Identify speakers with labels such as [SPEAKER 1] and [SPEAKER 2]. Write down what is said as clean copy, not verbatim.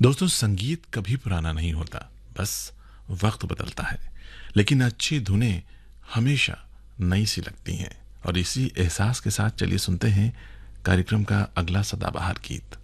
[SPEAKER 1] दोस्तों, संगीत कभी पुराना नहीं होता, बस वक्त बदलता है। लेकिन अच्छी धुनें हमेशा नई सी लगती हैं। और इसी एहसास के साथ चलिए सुनते हैं कार्यक्रम का अगला सदाबहार गीत।